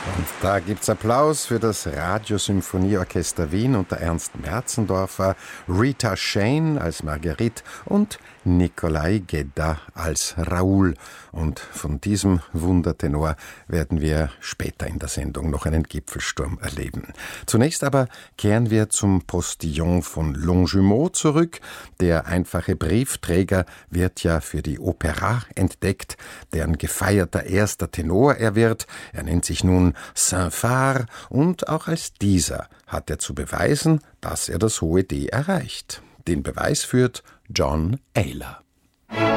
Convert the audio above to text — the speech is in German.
Und da gibt's Applaus für das Radiosymphonieorchester Wien unter Ernst Merzendorfer, Rita Shane als Marguerite und Nikolai Gedda als Raoul. Und von diesem Wundertenor werden wir später in der Sendung noch einen Gipfelsturm erleben. Zunächst aber kehren wir zum Postillon von Longjumeau zurück. Der einfache Briefträger wird ja für die Opéra entdeckt, deren gefeierter erster Tenor er wird. Er nennt sich nun Saint-Phar und auch als dieser hat er zu beweisen, dass er das hohe D erreicht. Den Beweis führt John Ayler.